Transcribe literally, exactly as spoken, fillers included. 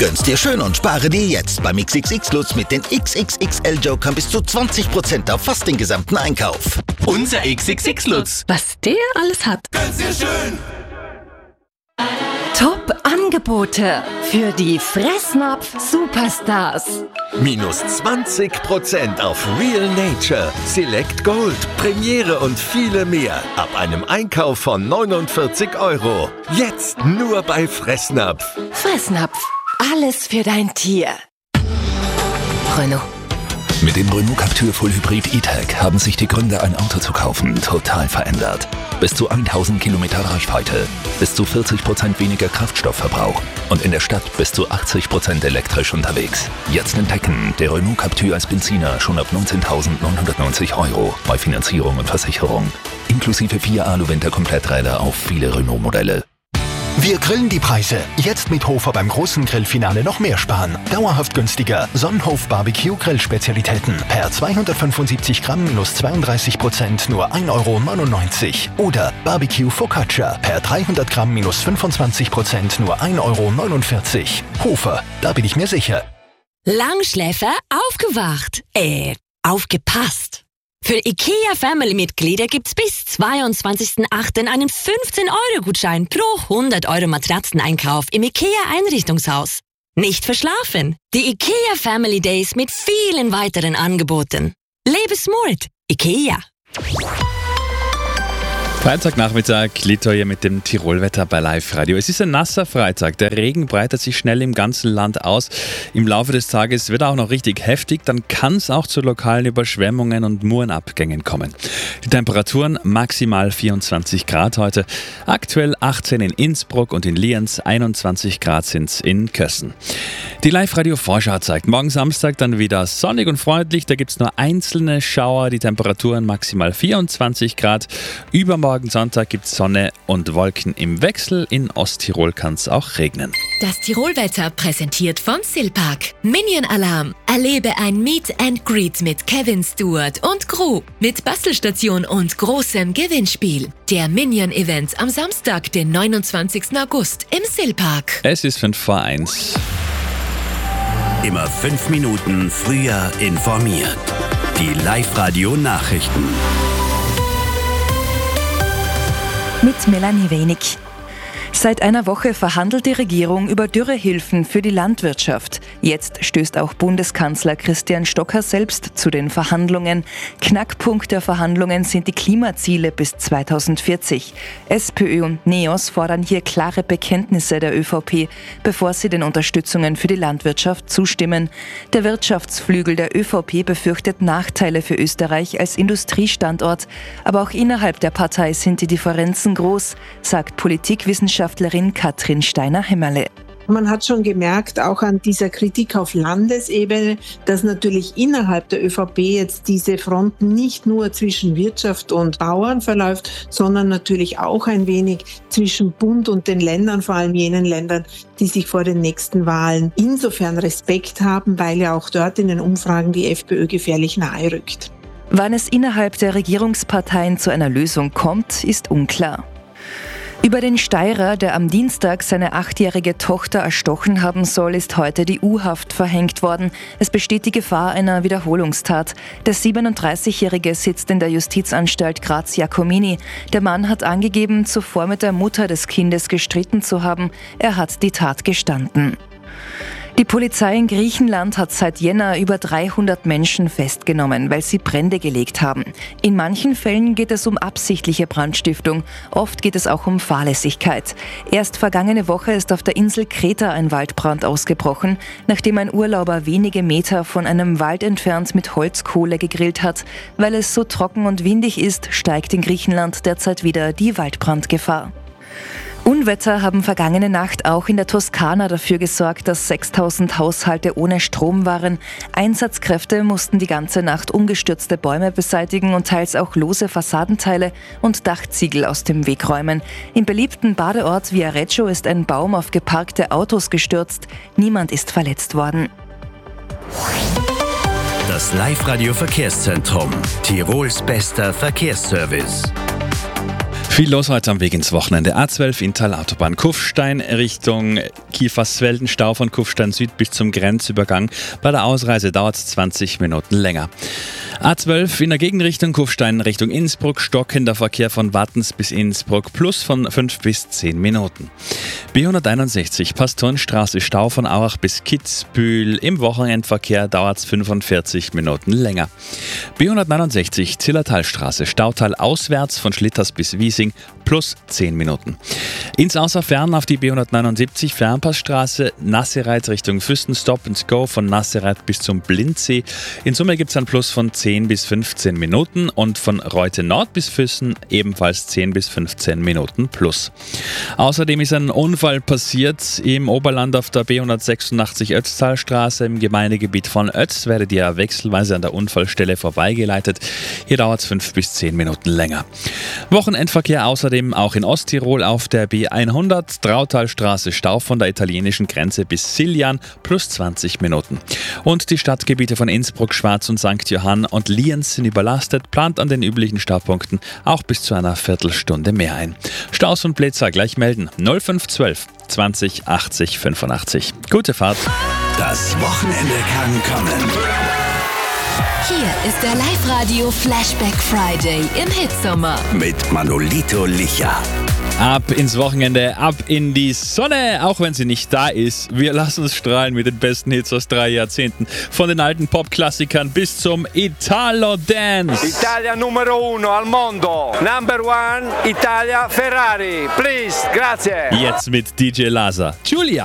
Gönn's dir schön und spare dir jetzt beim X X X-Lutz mit den X X X L-Jokern bis zu zwanzig Prozent auf fast den gesamten Einkauf. Unser X X X-Lutz. Was der alles hat. Gönn's dir schön. Top-Angebote für die Fressnapf-Superstars. Minus zwanzig Prozent auf Real Nature, Select Gold, Premiere und viele mehr. Ab einem Einkauf von neunundvierzig Euro. Jetzt nur bei Fressnapf. Fressnapf. Alles für dein Tier. Renault. Mit dem Renault Captur Full Hybrid E-Tech haben sich die Gründe, ein Auto zu kaufen, total verändert. Bis zu tausend Kilometer Reichweite, bis zu vierzig Prozent weniger Kraftstoffverbrauch und in der Stadt bis zu achtzig Prozent elektrisch unterwegs. Jetzt entdecken, der Renault Captur als Benziner schon ab neunzehntausendneunhundertneunzig Euro bei Finanzierung und Versicherung. Inklusive vier Alu-Winter-Kompletträder auf viele Renault-Modelle. Wir grillen die Preise. Jetzt mit Hofer beim großen Grillfinale noch mehr sparen. Dauerhaft günstiger. Sonnenhof Barbecue Grillspezialitäten. Per zweihundertfünfundsiebzig Gramm minus zweiunddreißig Prozent nur ein Euro neunundneunzig. Oder Barbecue Focaccia. Per dreihundert Gramm minus fünfundzwanzig Prozent nur ein Euro neunundvierzig. Hofer, da bin ich mir sicher. Langschläfer aufgewacht. Äh, aufgepasst. Für IKEA Family-Mitglieder gibt's bis zweiundzwanzigsten achten einen fünfzehn Euro Gutschein pro hundert Euro Matratzeneinkauf im IKEA Einrichtungshaus. Nicht verschlafen. Die IKEA Family Days mit vielen weiteren Angeboten. Lebe smart. IKEA. Freitagnachmittag, Litoje mit dem Tirolwetter bei Live Radio. Es ist ein nasser Freitag. Der Regen breitet sich schnell im ganzen Land aus. Im Laufe des Tages wird er auch noch richtig heftig. Dann kann es auch zu lokalen Überschwemmungen und Murenabgängen kommen. Die Temperaturen maximal vierundzwanzig Grad heute. Aktuell achtzehn in Innsbruck und in Lienz, einundzwanzig Grad sind es in Kössen. Die Live Radio Vorschau zeigt morgen Samstag dann wieder sonnig und freundlich. Da gibt es nur einzelne Schauer. Die Temperaturen maximal vierundzwanzig Grad. Übermorgen Morgen Sonntag gibt es Sonne und Wolken im Wechsel. In Osttirol kann es auch regnen. Das Tirolwetter präsentiert von Silpark. Minion Alarm. Erlebe ein Meet and Greet mit Kevin Stewart und Crew. Mit Bastelstation und großem Gewinnspiel. Der Minion Event am Samstag, den neunundzwanzigsten August im Silpark. Es ist fünf vor eins. Immer fünf Minuten früher informiert. Die Live-Radio-Nachrichten. Mit Melanie Wenig. Seit einer Woche verhandelt die Regierung über Dürrehilfen für die Landwirtschaft. Jetzt stößt auch Bundeskanzler Christian Stocker selbst zu den Verhandlungen. Knackpunkt der Verhandlungen sind die Klimaziele bis zweitausendvierzig. SPÖ und NEOS fordern hier klare Bekenntnisse der ÖVP, bevor sie den Unterstützungen für die Landwirtschaft zustimmen. Der Wirtschaftsflügel der ÖVP befürchtet Nachteile für Österreich als Industriestandort. Aber auch innerhalb der Partei sind die Differenzen groß, sagt Politikwissenschaftlerin Katrin Steiner-Hämmerle. Man hat schon gemerkt, auch an dieser Kritik auf Landesebene, dass natürlich innerhalb der ÖVP jetzt diese Front nicht nur zwischen Wirtschaft und Bauern verläuft, sondern natürlich auch ein wenig zwischen Bund und den Ländern, vor allem jenen Ländern, die sich vor den nächsten Wahlen insofern Respekt haben, weil ja auch dort in den Umfragen die FPÖ gefährlich nahe rückt. Wann es innerhalb der Regierungsparteien zu einer Lösung kommt, ist unklar. Über den Steirer, der am Dienstag seine achtjährige Tochter erstochen haben soll, ist heute die U-Haft verhängt worden. Es besteht die Gefahr einer Wiederholungstat. Der siebenunddreißigjährige sitzt in der Justizanstalt Graz-Jacomini. Der Mann hat angegeben, zuvor mit der Mutter des Kindes gestritten zu haben. Er hat die Tat gestanden. Die Polizei in Griechenland hat seit Jänner über dreihundert Menschen festgenommen, weil sie Brände gelegt haben. In manchen Fällen geht es um absichtliche Brandstiftung, oft geht es auch um Fahrlässigkeit. Erst vergangene Woche ist auf der Insel Kreta ein Waldbrand ausgebrochen, nachdem ein Urlauber wenige Meter von einem Wald entfernt mit Holzkohle gegrillt hat. Weil es so trocken und windig ist, steigt in Griechenland derzeit wieder die Waldbrandgefahr. Unwetter haben vergangene Nacht auch in der Toskana dafür gesorgt, dass sechstausend Haushalte ohne Strom waren. Einsatzkräfte mussten die ganze Nacht umgestürzte Bäume beseitigen und teils auch lose Fassadenteile und Dachziegel aus dem Weg räumen. Im beliebten Badeort Viareggio ist ein Baum auf geparkte Autos gestürzt. Niemand ist verletzt worden. Das Live-Radio Verkehrszentrum. Tirols bester Verkehrsservice. Viel los heute am Weg ins Wochenende. A zwölf Inntal Autobahn Kufstein Richtung Kiefersfelden, Stau von Kufstein Süd bis zum Grenzübergang. Bei der Ausreise dauert es zwanzig Minuten länger. A zwölf in der Gegenrichtung Kufstein Richtung Innsbruck, stockender Verkehr von Wattens bis Innsbruck, plus von fünf bis zehn Minuten. B hunderteinundsechzig Pastorenstraße, Stau von Aurach bis Kitzbühel. Im Wochenendverkehr dauert es fünfundvierzig Minuten länger. B hundertneunundsechzig Zillertalstraße, Stautal auswärts von Schlitters bis Wiesing, plus zehn Minuten. Ins Außerfern auf die B hundertneunundsiebzig Fernpassstraße, Nassereit Richtung Füssen, Stop and Go von Nassereit bis zum Blindsee. In Summe gibt es einen Plus von zehn bis fünfzehn Minuten und von Reute Nord bis Füssen ebenfalls zehn bis fünfzehn Minuten plus. Außerdem ist ein Unfall passiert im Oberland auf der B hundertsechsundachtzig Ötztalstraße im Gemeindegebiet von Ötz. Werdet ihr wechselweise an der Unfallstelle vorbeigeleitet. Hier dauert es fünf bis zehn Minuten länger. Wochenendverkehr außerdem auch in Osttirol auf der B hundert, Trautalstraße, Stau von der italienischen Grenze bis Siljan, plus zwanzig Minuten. Und die Stadtgebiete von Innsbruck, Schwaz und Sankt Johann und Lienz sind überlastet, plant an den üblichen Staupunkten auch bis zu einer Viertelstunde mehr ein. Staus und Blitzer gleich melden null fünf zwölf zwanzig achtzig fünfundachtzig. Gute Fahrt. Das Wochenende kann kommen. Hier ist der Live-Radio Flashback Friday im Hitsommer. Mit Manolito Licha. Ab ins Wochenende, ab in die Sonne, auch wenn sie nicht da ist. Wir lassen uns strahlen mit den besten Hits aus drei Jahrzehnten. Von den alten Pop-Klassikern bis zum Italo-Dance. Italia numero uno al mondo. Number one, Italia Ferrari. Please, grazie. Jetzt mit D J Laza. Giulia.